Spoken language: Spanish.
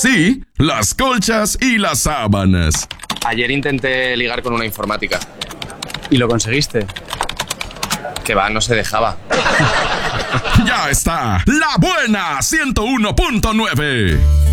Sí, las colchas y las sábanas. Ayer intenté ligar con una informática. ¿Y lo conseguiste? Que va, no se dejaba. Ya está, La Buena 101.9.